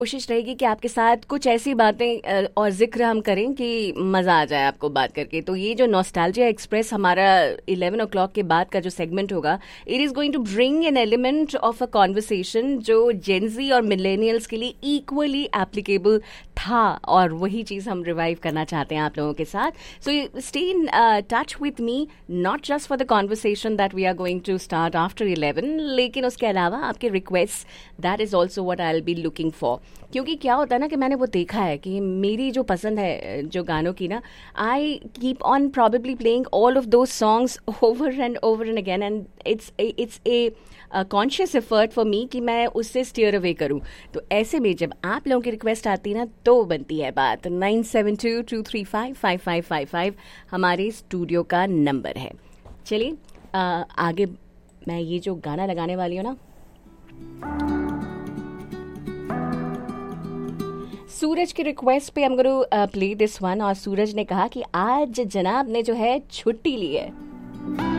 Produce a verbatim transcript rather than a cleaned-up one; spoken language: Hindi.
कोशिश रहेगी कि आपके साथ कुछ ऐसी बातें अ, और जिक्र हम करें कि मज़ा आ जाए आपको बात करके। तो ये जो नॉस्टैल्जिया एक्सप्रेस हमारा इलेवन ओ क्लॉक के बाद का जो सेगमेंट होगा, it is going to bring an element of a conversation जो जेंजी और मिलेनियल्स के लिए इक्वली एप्लीकेबल था, और वही चीज़ हम रिवाइव करना चाहते हैं आप लोगों के साथ। So stay in touch with me, not just for the conversation that we are going to start after eleven, लेकिन उसके अलावा आपके request, that is also what I will be looking for. क्योंकि क्या होता है ना कि मैंने वो देखा है कि मेरी जो पसंद है जो गानों की ना, I keep on probably playing all of those songs over and over and again, and it's it's a conscious effort for me कि मैं उससे स्टीयर अवे करूं। तो ऐसे में जब आप लोगों की रिक्वेस्ट आती है ना, तो बनती है बात। Nine seven to to three five five five five five हमारे स्टूडियो का नंबर है। चलिए अ, आगे मैं ये जो गाना लगाने वाली हूँ ना, सूरज की रिक्वेस्ट पे हम going to play this one. और सूरज ने कहा कि आज जनाब ने जो है छुट्टी ली है।